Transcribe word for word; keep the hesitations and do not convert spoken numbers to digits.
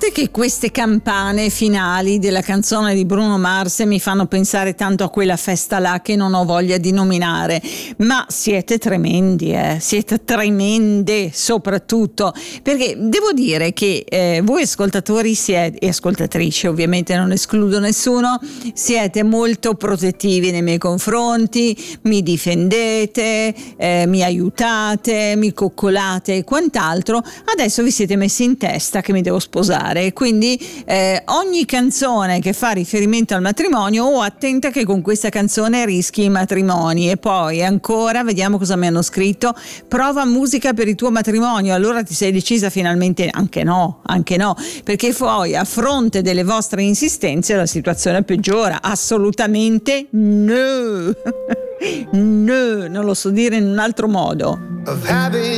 parte che queste campane finali della canzone di Bruno Mars mi fanno pensare tanto a quella festa là che non ho voglia di nominare, ma siete tremendi, eh? Siete tremende soprattutto, perché devo dire che eh, voi ascoltatori siete, e ascoltatrici ovviamente non escludo nessuno, siete molto protettivi nei miei confronti, mi difendete, eh, mi aiutate, mi coccolate e quant'altro. Adesso vi siete messi in testa che mi devo sposare, quindi eh, ogni canzone che fa riferimento al matrimonio, oh attenta che con questa canzone rischi i matrimoni. E poi ancora vediamo cosa mi hanno scritto: prova musica per il tuo matrimonio. Allora ti sei decisa finalmente? Anche no, anche no, perché poi a fronte delle vostre insistenze la situazione peggiora. Assolutamente no. No, non lo so dire in un altro modo.